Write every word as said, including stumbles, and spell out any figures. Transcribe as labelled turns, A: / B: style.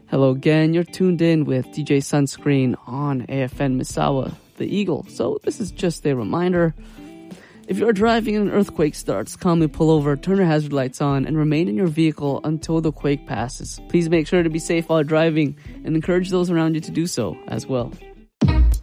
A: Hello again, you're tuned in with D J Sunscreen on A F N Misawa, the Eagle. So this is just a reminder. If you're driving and an earthquake starts, calmly pull over, turn your hazard lights on, and remain in your vehicle until the quake passes. Please make sure to be safe while driving and encourage those around you to do so as well.